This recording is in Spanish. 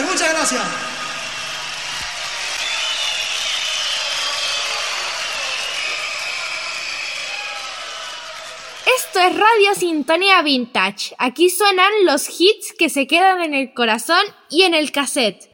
señores, muchas gracias. Esto es Radio Sintonía Vintage. Aquí suenan los hits que se quedan en el corazón y en el cassette.